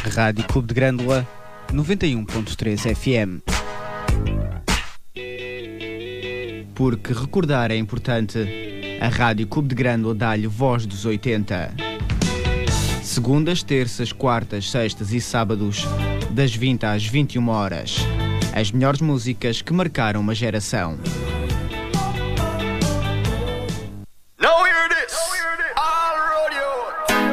Rádio Clube de Grândola 91.3 FM. Porque recordar é importante, a Rádio Clube de Grândola dá-lhe voz dos 80. Segundas, terças, quartas, sextas e sábados, das 20 às 21 horas. As melhores músicas que marcaram uma geração.